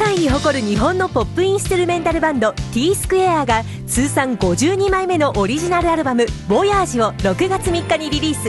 界に誇る日本のポップインストゥルメンタルバンド T スクエアが通算52枚目のオリジナルアルバム「Voyage」を6月3日にリリース。